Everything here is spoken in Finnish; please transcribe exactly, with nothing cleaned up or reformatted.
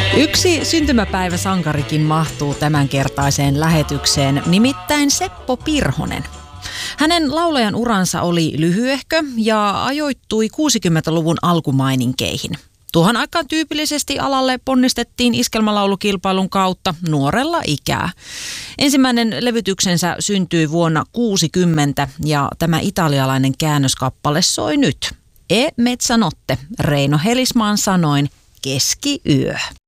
Yksi syntymäpäiväsankarikin mahtuu tämänkertaiseen lähetykseen, nimittäin Seppo Pirhonen. Hänen laulajan uransa oli lyhyehkö ja ajoittui kuusikymmentäluvun alkumaininkeihin. Tuohon aikaan tyypillisesti alalle ponnistettiin iskelmälaulukilpailun kautta nuorella ikää. Ensimmäinen levytyksensä syntyi vuonna kuusikymmentä ja tämä italialainen käännöskappale soi nyt. E mezzanotte, Reino Helismaan sanoin, keskiyö.